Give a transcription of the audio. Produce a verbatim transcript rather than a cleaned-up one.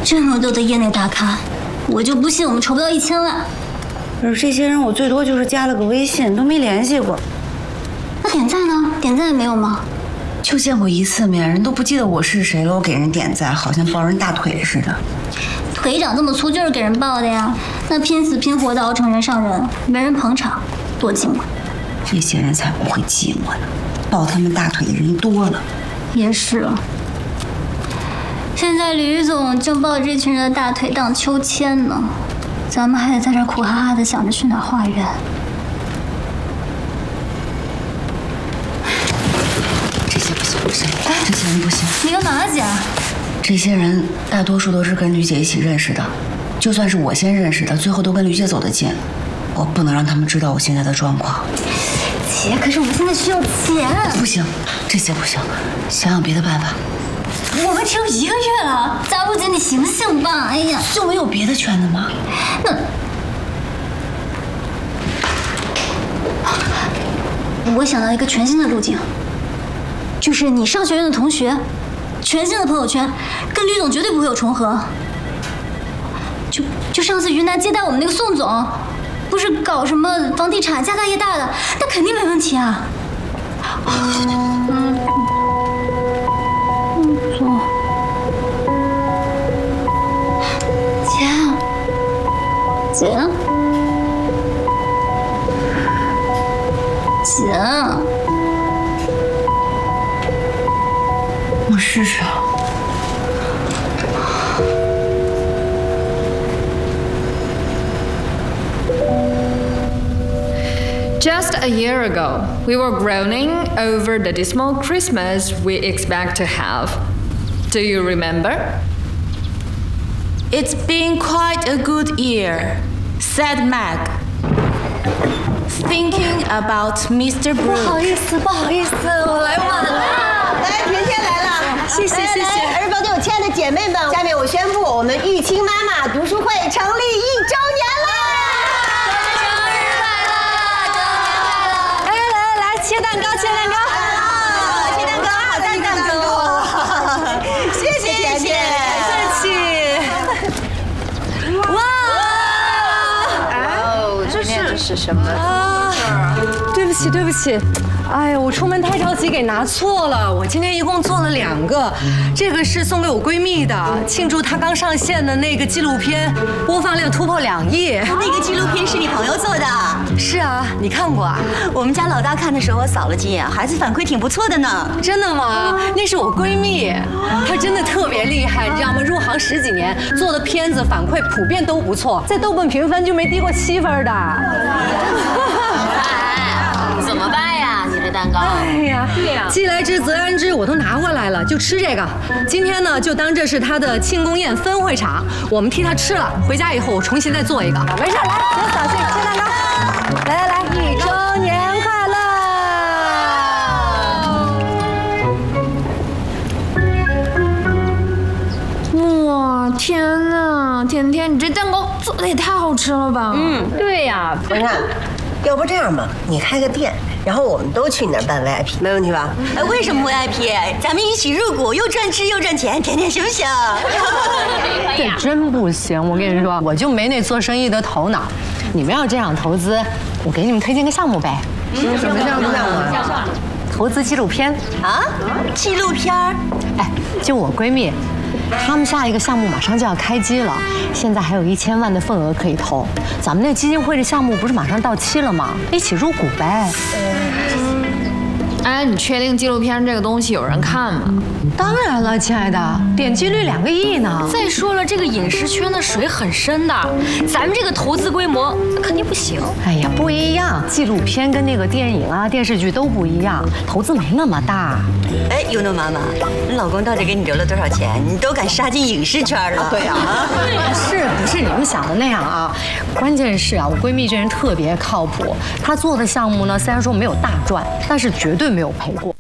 这么多的业内大咖，我就不信我们筹不到一千万。 可是这些人，我最多就是加了个微信，都没联系过。 那点赞呢？点赞也没有吗？ 就见过一次面，人都不记得我是谁了，我给人点赞，好像抱人大腿似的。 腿长这么粗就是给人抱的呀。那拼死拼活的熬成人上人，没人捧场，多寂寞。 这些人才不会寂寞呢，抱他们大腿的人多了。 也是。现在吕总正抱着这群人的大腿荡秋千呢，咱们还得在这苦哈哈的想着去哪儿化缘。 这些不行，不行，这些人不行。 你干嘛，姐？ 这些人大多数都是跟吕姐一起认识的，就算是我先认识的，最后都跟吕姐走得近。我不能让他们知道我现在的状况。 姐，可是我们现在需要钱。 不行，这些不行，想想别的办法。 我们只有一个月了，佳璐姐，你醒醒吧！哎呀， 就没有别的圈子吗？ 那我想到一个全新的路径，就是你商学院的同学，全新的朋友圈，跟吕总绝对不会有重合。就就上次云南接待我们那个宋总，不是搞什么房地产家大业大的，那肯定没问题啊。嗯。姐，姐， 我试试。 Just a year ago, we were groaning over the dismal Christmas we expect to have. Do you remember? It's been quite a good year, said Meg, thinking about Mister Brooke. 不好意思，不好意思，我来晚了。 来，甜甜来了， 谢谢谢谢。 儿房都有亲爱的姐妹们，下面我宣布，我们玉清妈妈读书会成立一周年了！ 生日快乐，周年快乐！ 来来来来，切蛋糕，切蛋糕。切蛋糕，好大蛋糕！谢谢甜甜，客气。哇！ 哦，这是是什么？ 啊，对不起，对不起。哎呀，我出门太着急，给拿错了。我今天一共做了两个，这个是送给我闺蜜的，庆祝她刚上线的那个纪录片，播放量突破两亿。 那个纪录片是你朋友做的？ 是啊，你看过啊？ 我们家老大看的时候，我扫了几眼，孩子反馈挺不错的呢。 真的吗？那是我闺蜜，她真的特别厉害，你知道吗？入行十几年，做的片子反馈普遍都不错，在豆瓣评分就没低过七分的。 怎么办呀？你这蛋糕？ 哎呀，对呀，既来之则安之，我都拿过来了，就吃这个。今天呢，就当这是她的庆功宴分会场，我们替她吃了。回家以后我重新再做一个。没事，来，别扫兴，切蛋糕。来来来，一周年快乐！哇，天哪，甜甜，你这蛋糕做的也太好吃了吧？ 嗯， 对呀。 你看。要不这样吧，你开个店，然后我们都去你那儿办 V I P， 没问题吧？ 哎，为什么 V I P？ 咱们一起入股，又赚吃又赚钱，甜甜行不行？ 这真不行，我跟你说，我就没那做生意的头脑。你们要这样投资，我给你们推荐个项目呗。 什么项目啊？ 投资纪录片啊？纪录片？ 哎，就我闺蜜。他们下一个项目马上就要开机了，现在还有一千万的份额可以投。咱们那基金会的项目不是马上到期了吗？一起入股呗。 哎，你确定纪录片这个东西有人看吗？ 当然了，亲爱的，点击率两个亿呢。 再说了，这个影视圈的水很深的，咱们这个投资规模肯定不行。 哎呀，不一样，纪录片跟那个电影啊、电视剧都不一样，投资没那么大。 哎，悠诺妈妈，你老公到底给你留了多少钱？你都敢杀进影视圈了？ 对啊， 是不是你们想的那样啊？关键是啊，我闺蜜这人特别靠谱，她做的项目呢，虽然说没有大赚，但是绝对没有赔过。